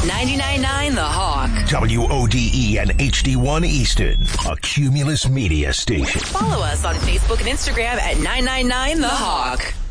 99.9 The Hawk. WODE and HD1 Easton, a Cumulus Media station. Follow us on Facebook and Instagram at 999 The Hawk.